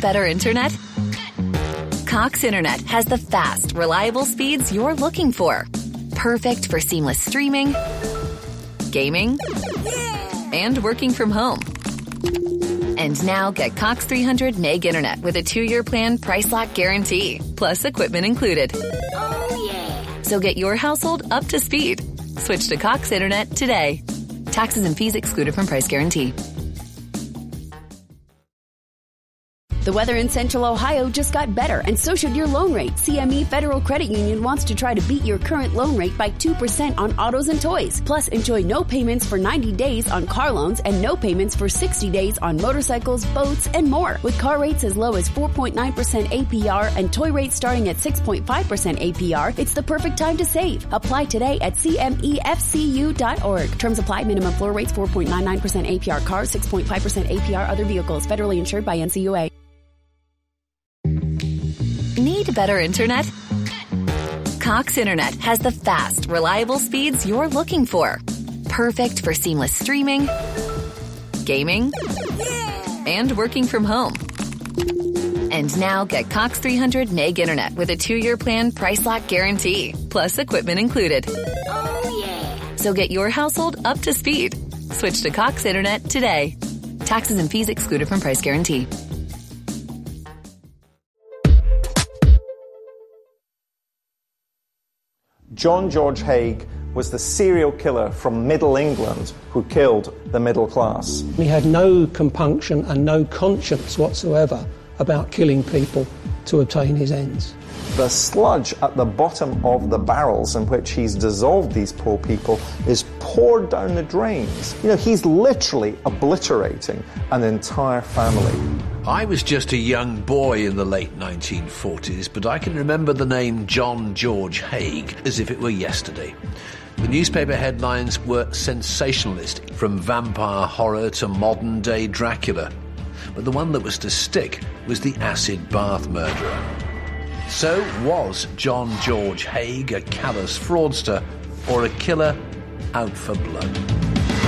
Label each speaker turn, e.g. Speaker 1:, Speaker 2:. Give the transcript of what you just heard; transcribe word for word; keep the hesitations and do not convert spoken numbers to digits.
Speaker 1: better internet? Cox Internet has the fast, reliable speeds you're looking for. Perfect for seamless streaming, gaming, and working from home. And now get Cox three hundred meg internet with a two-year plan price lock guarantee, plus equipment included.
Speaker 2: Oh, yeah.
Speaker 1: So get your household up to speed. Switch to Cox Internet today. Taxes and fees excluded from price guarantee.
Speaker 3: The weather in Central Ohio just got better, and so should your loan rate. C M E Federal Credit Union wants to try to beat your current loan rate by two percent on autos and toys. Plus, enjoy no payments for ninety days on car loans and no payments for sixty days on motorcycles, boats, and more. With car rates as low as four point nine percent A P R and toy rates starting at six point five percent A P R, it's the perfect time to save. Apply today at C M E F C U dot org. Terms apply. Minimum floor rates four point nine nine percent A P R cars, six point five percent A P R other vehicles. Federally insured by N C U A.
Speaker 1: Need better internet? Cox Internet has the fast, reliable speeds you're looking for. Perfect for seamless streaming, gaming, and working from home. And now get Cox three hundred meg internet with a two-year plan price lock guarantee, plus equipment included.
Speaker 2: Oh, yeah.
Speaker 1: So get your household up to speed. Switch to Cox Internet today. Taxes and fees excluded from price guarantee.
Speaker 4: John George Haigh was the serial killer from Middle England who killed the middle class.
Speaker 5: He had no compunction and no conscience whatsoever about killing people to obtain his ends.
Speaker 4: The sludge at the bottom of the barrels in which he's dissolved these poor people is poured down the drains. You know, he's literally obliterating an entire family.
Speaker 6: I was just a young boy in the late nineteen forties, but I can remember the name John George Haigh as if it were yesterday. The newspaper headlines were sensationalist, from vampire horror to modern-day Dracula. But the one that was to stick was the acid bath murderer. So was John George Haigh a callous fraudster or a killer out for blood?